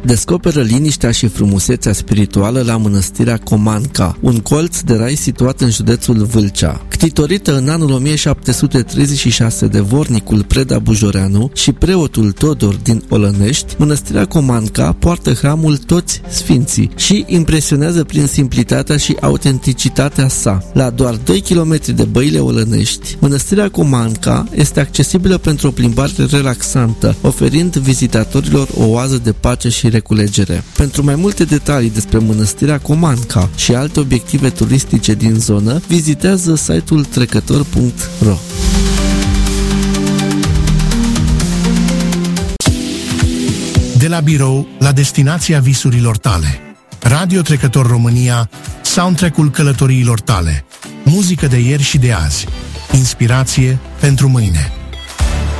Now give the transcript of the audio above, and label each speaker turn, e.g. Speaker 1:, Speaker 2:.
Speaker 1: Descoperă liniștea și frumusețea spirituală la mănăstirea Comanca, un colț de rai situat în județul Vâlcea. Ctitorită în anul 1736 de vornicul Preda Bujoreanu și preotul Todor din Olănești, mănăstirea Comanca poartă hramul Toți Sfinții și impresionează prin simplitatea și autenticitatea sa. La doar 2 km de băile Olănești, mănăstirea Comanca este accesibilă pentru o plimbare relaxantă, oferind vizitatorilor o oază de pace și reculegere. Pentru mai multe detalii despre mănăstirea Comanca și alte obiective turistice din zonă, vizitează site-ul trecător.ro.
Speaker 2: De la birou la destinația visurilor tale. Radio Trecător România, soundtrack-ul călătoriilor tale. Muzică de ieri și de azi. Inspirație pentru mâine.